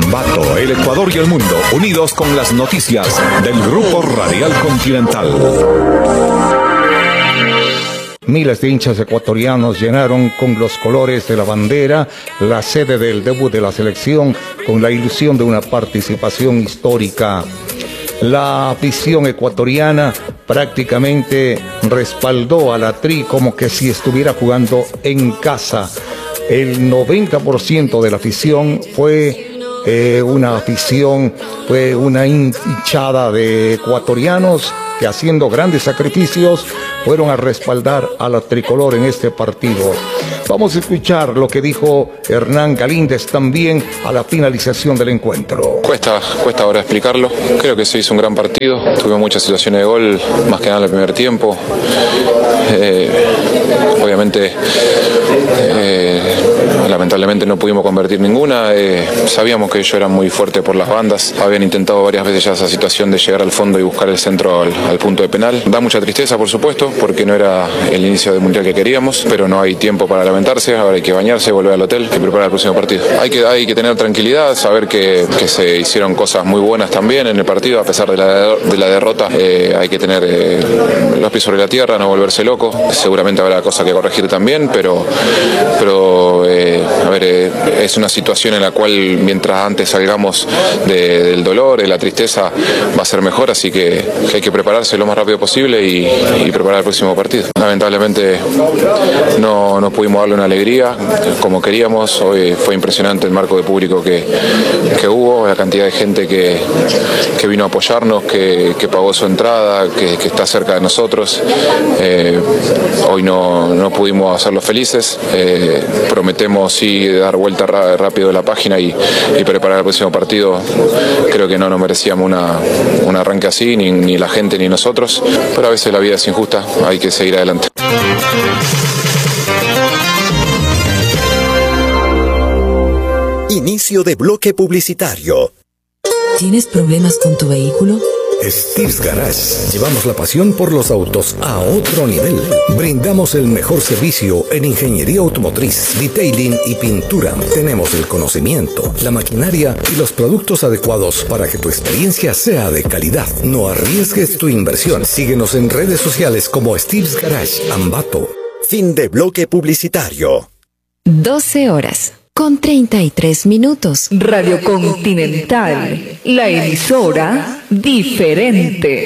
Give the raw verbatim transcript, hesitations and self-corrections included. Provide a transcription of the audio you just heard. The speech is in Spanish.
Ambato, el Ecuador y el mundo, unidos con las noticias del Grupo Radial Continental. Miles de hinchas ecuatorianos llenaron con los colores de la bandera la sede del debut de la selección con la ilusión de una participación histórica. La afición ecuatoriana prácticamente respaldó a la Tri como que si estuviera jugando en casa. El noventa por ciento de la afición fue eh, una afición, fue una hinchada de ecuatorianos que haciendo grandes sacrificios fueron a respaldar a la tricolor en este partido. Vamos a escuchar lo que dijo Hernán Galíndez también a la finalización del encuentro. Cuesta, cuesta ahora explicarlo. Creo que se hizo un gran partido. Tuve muchas situaciones de gol, más que nada en el primer tiempo. Eh, obviamente, eh, lamentablemente no pudimos convertir ninguna. Eh, sabíamos que ellos eran muy fuertes por las bandas. Habían intentado varias veces ya esa situación de llegar al fondo y buscar el centro al, al punto de penal. Da mucha tristeza, por supuesto, porque no era el inicio del mundial que queríamos, pero no hay tiempo para lamentarse. Ahora hay que bañarse, volver al hotel y preparar el próximo partido. Hay que, hay que tener tranquilidad, saber que, que se hicieron cosas muy buenas también en el partido, a pesar de la, de la derrota. Eh, hay que tener eh, los pies sobre la tierra, no volverse loco. Seguramente habrá cosas que corregir también, pero, pero eh, a ver, eh, es una situación en la cual mientras antes salgamos de, del dolor, de la tristeza, va a ser mejor, así que, que hay que prepararse lo más rápido posible y, y preparar el próximo partido. Lamentablemente no, no pudimos darle una alegría como queríamos. Hoy fue impresionante el marco de público que, que hubo, la cantidad de gente que, que vino a apoyarnos, que, que pagó su entrada, que, que está cerca de nosotros. Eh, hoy no, no pudimos hacerlos felices. Eh, prometemos sí dar vuelta rápido a la página y, y preparar el próximo partido. Creo que no nos merecíamos una, un arranque así, ni, ni la gente ni nosotros, pero a veces la vida es injusta, hay que seguir adelante. Inicio de bloque publicitario. ¿Tienes problemas con tu vehículo? Steve's Garage. Llevamos la pasión por los autos a otro nivel. Brindamos el mejor servicio en ingeniería automotriz, detailing y pintura. Tenemos el conocimiento, la maquinaria y los productos adecuados para que tu experiencia sea de calidad. No arriesgues tu inversión. Síguenos en redes sociales como Steve's Garage Ambato. Fin de bloque publicitario. doce horas con treinta y tres minutos. Radio Continental, la emisora diferente.